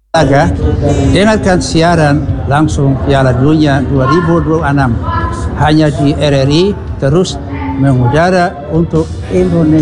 Aga, dengarkan siaran langsung Piala Dunia 2026 hanya di RRI, terus mengudara untuk Indonesia.